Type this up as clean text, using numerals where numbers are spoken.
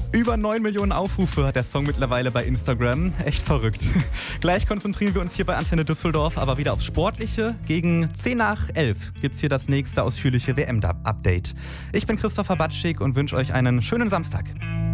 Über 9 Millionen Aufrufe hat der Song mittlerweile bei Instagram. Echt verrückt. Gleich konzentrieren wir uns hier bei Antenne Düsseldorf aber wieder aufs Sportliche. Gegen 10 nach 11 gibt's hier das nächste ausführliche WM-Update. Ich bin Christopher Batschik und wünsche euch einen schönen Samstag.